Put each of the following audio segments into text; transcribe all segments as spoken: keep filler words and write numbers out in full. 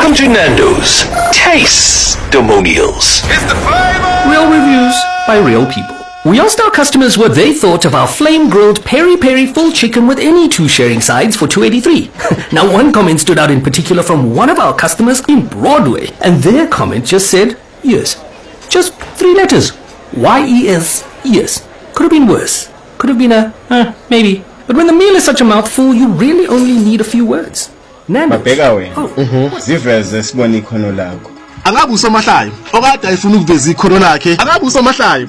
Welcome to Nando's Taste-Demonials. It's the flavor! Real reviews by real people. We asked our customers what they thought of our flame-grilled peri-peri full chicken with any two sharing sides for two dollars and eighty-three cents. Now, one comment stood out in particular from one of our customers in Broadway, and their comment just said, yes. Just three letters. Y E S, yes. Could have been worse. Could have been a, uh, maybe. But when the meal is such a mouthful, you really only need a few words. Nando's. Babheka wena. Siveze sibone ikhono lakho. Angabe usomahlayo okade ayifuna ukuveza ikhono lakhe. Angabe usomahlayo.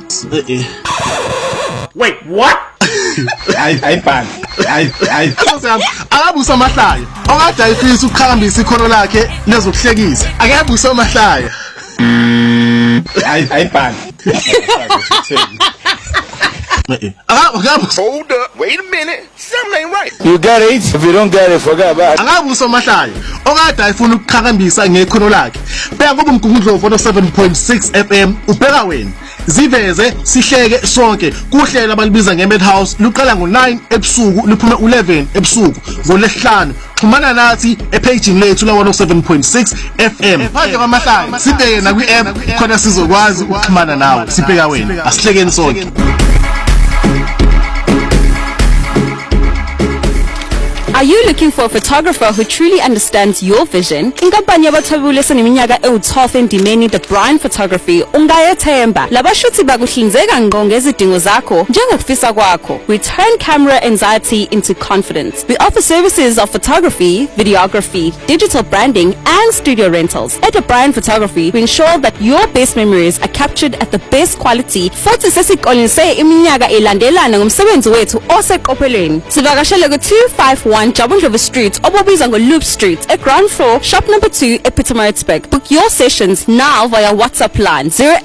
Wait, what? Hayi ayibhani. Hayi hayi. Angabe usomahlayo okade ayifisa ukukhambisa ikhono lakhe nezokuhlekisa. Angabe usomahlayo. Hayi ayibhani. Hold up, wait a minute. Something ain't right. You get it. If you don't get it, forget about it. Angabe usomahlayo okade ayifuna ukukhakambisa ngekhono lakhe. Bheka kuba umgungundlovu one oh seven point six F M ubheka wena. Ziveze sihleke sonke kuhlela abalibiza ngeMadhouse luqala ngo nine ebusuku luphuma eleven ebusuku ngolesihlanu. Xhumana nathi epaging lethu la one oh seven point six F M. Manje kwamahlayo sibheke na kwi-app khona sizokwazi ukuxhumana nawe. Sibheka wena asihlekeni sonke. Are you looking for a photographer who truly understands your vision? Inkampani yabathwebuli eseneminyaka ewu-twelve endimeni The Brian Photography ungayethemba. Labashuthi bakuhlinzeka ngqo ngezidingo zakho njengokufisa kwakho. We turn camera anxiety into confidence. We offer services of photography, videography, digital branding and studio rentals. At The Brian Photography, we ensure that your best memories are captured at the best quality. Futhi sesiqolise iminyaka elandelana ngomsebenzi wethu oseqophelweni. Sivakashele ku two fifty-one Jabundlova Street, obabiza ngo-Loop Street, at ground floor, shop number two, Epitomarisburg. Book your sessions now via WhatsApp line zero